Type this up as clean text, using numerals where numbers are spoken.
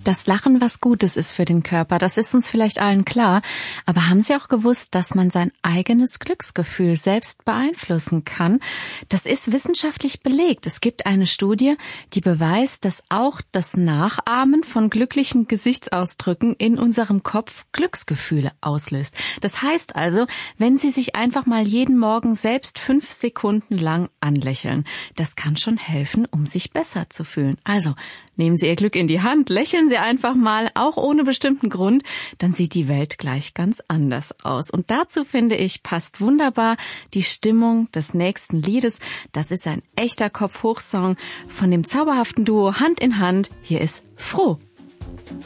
Dass Lachen was Gutes ist für den Körper, das ist uns vielleicht allen klar. Aber haben Sie auch gewusst, dass man sein eigenes Glücksgefühl selbst beeinflussen kann? Das ist wissenschaftlich belegt. Es gibt eine Studie, die beweist, dass auch das Nachahmen von glücklichen Gesichtsausdrücken in unserem Kopf Glücksgefühle auslöst. Das heißt also, wenn Sie sich einfach mal jeden Morgen selbst 5 Sekunden lang anlächeln, das kann schon helfen, um sich besser zu fühlen. Also, nehmen Sie Ihr Glück in die Hand, lächeln Sie einfach mal, auch ohne bestimmten Grund, dann sieht die Welt gleich ganz anders aus. Und dazu, finde ich, passt wunderbar die Stimmung des nächsten Liedes. Das ist ein echter Kopf-Hoch-Song von dem zauberhaften Duo Hand in Hand. Hier ist Froh.